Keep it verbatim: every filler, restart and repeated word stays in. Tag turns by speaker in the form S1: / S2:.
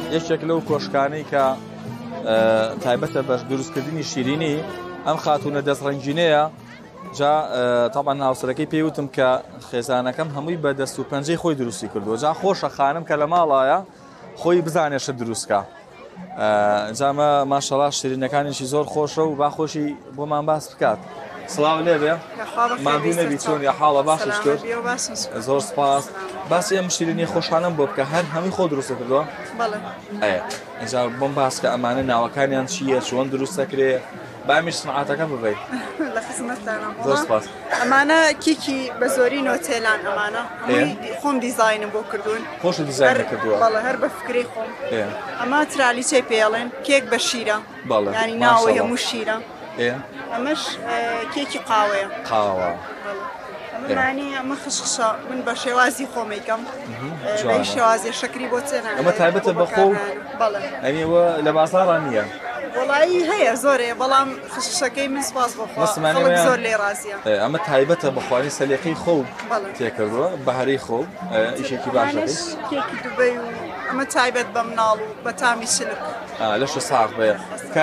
S1: یەکێک لەو کۆشکانەی کە تایبەتە بە دروستکردنی شیرینی ئەم خاتونە دەستڕەنجینەیە. جا تاوان هاوسەرەکەی پێیوتم کە خێزانەکەم هەمووی بە دەست و پەنجەی خۆی دروستی کردووە. جا خۆشە خانم کە لە ماڵایە خۆی بزانێشە دروستکە. جامە ماشەڵا شیرینەکانیشی زۆر خۆشە و با خۆشی بۆمان باس بکات. سڵاو لێبێ مادوو نەبی چۆن یا حاڵە باشش کرد زۆر سپاس. باسی ئەم شیرینی خۆشحالم بۆ بکە هەر هەمووی خۆ دروستە کردووە. ئەجا بۆم باس کە ئەمانە ناوەکانیان چییە چۆن دروستەکرێ بامیش سنعاتەکە ببەیت.
S2: لە خزمەتتانم زۆر سپاس. ئەمانە کیکی بە زۆری نۆتێلان ئەمانە خۆم دیزاینم بۆ کردوون.
S1: خۆش دیزاین کردووە.
S2: بەڵێ هەر بە فکری خۆم. ئەمە ترالیچەی پێڵێن کێک بە شیرە.
S1: بەڵێ
S2: ینی ناوەی هەموو شیرە. ئەمەش کێکی قاوەیە.
S1: قاوە.
S2: ئەمەمانی ئەمە خشخشە من بە شێوازی خۆمێکم بە شێوازی شەکری بۆ چێنان.
S1: ئەمە تایبەتە بە خۆ ئەمیەوە لە بازاڕان نییە.
S2: وڵایی هەیە زۆرێ بەڵام خشخشەکەی من سپاس بخوا خەڵک زۆر لێ ڕازیە.
S1: ئەمە تایبەتە بەخوانی سەلیقەی خۆ تێکردووە بەهەرەی خۆ ئیشێکی باشەکەی.
S2: کێکی دوبەی و ئەمە تایبەت بە مناڵ و بە تامی سلک
S1: لەشە ساغ بەیە.